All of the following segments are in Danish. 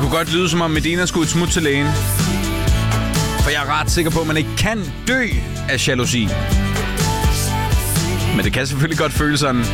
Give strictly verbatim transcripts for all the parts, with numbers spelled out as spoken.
kunne godt lyde, som om Medina skulle et smut til lægen. For jeg er ret sikker på, at man ikke kan dø af jalousi. Men det kan selvfølgelig godt føles sådan.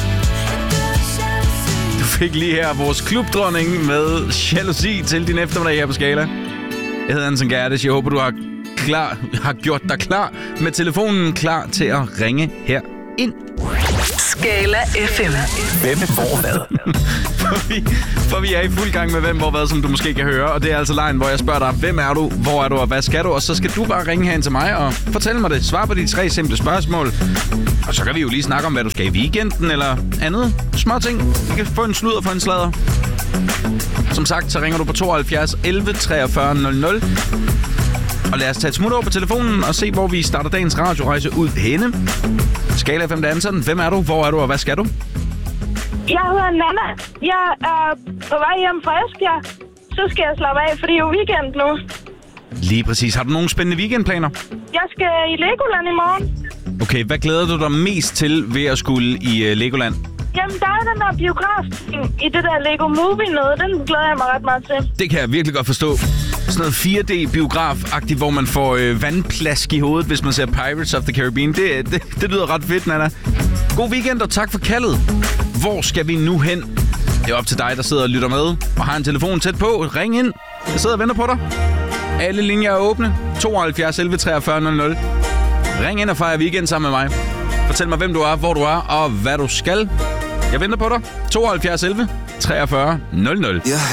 Du fik lige her vores klubdronning med jalousi til din eftermiddag her på Skala. Jeg hedder Anton Gerdes. Jeg håber, du har, klar, har gjort dig klar med telefonen klar til at ringe her ind. Skala F M. Hvem, hvor, hvad? for, vi, for vi er i fuld gang med Hvem, hvor, hvad, som du måske kan høre. Og det er altså lejen, hvor jeg spørger dig, hvem er du, hvor er du og hvad skal du? Og så skal du bare ringe herind til mig og fortælle mig det. Svar på de tre simple spørgsmål. Og så kan vi jo lige snakke om, hvad du skal i weekenden eller andet. Små ting. Vi kan få en sludder for en sladder. Som sagt, så ringer du på tooghalvfjerds elleve treogfyrre nul nul. Og lad os tage et smut over på telefonen og se, hvor vi starter dagens radiorejse ud henne. Skala F M Dansen. Hvem er du? Hvor er du? Og hvad skal du? Jeg hedder Nana. Jeg er på vej hjem fra Esbjerg. Så skal jeg slappe af, for det er jo weekend nu. Lige præcis. Har du nogle spændende weekendplaner? Jeg skal i Legoland i morgen. Okay, hvad glæder du dig mest til ved at skulle i uh, Legoland? Jamen, der er den der biograf i det der Lego Movie noget. Den glæder jeg mig ret meget til. Det kan jeg virkelig godt forstå. Sådan noget fire D-biograf-agtigt, hvor man får øh, vandplask i hovedet, hvis man ser Pirates of the Caribbean. Det, det, det lyder ret fedt, Nana. God weekend, og tak for kaldet. Hvor skal vi nu hen? Det er op til dig, der sidder og lytter med, og har en telefon tæt på. Ring ind. Jeg sidder og venter på dig. Alle linjer er åbne. tooghalvfjerds elleve treogfyrre nul nul. Ring ind og fejre weekend sammen med mig. Fortæl mig, hvem du er, hvor du er, og hvad du skal. Jeg venter på dig. tooghalvfjerds elleve treogfyrre nul nul.